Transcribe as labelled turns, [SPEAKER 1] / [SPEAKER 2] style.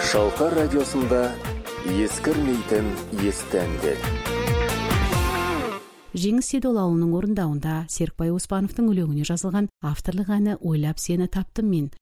[SPEAKER 1] Шалқар радиосында ескірмейтін есті әндер.
[SPEAKER 2] Жеңіс Седолауының орындауында Серікбай Оспановтың өлеңіне жазылған авторлық әні «Ойлап сені таптым мен»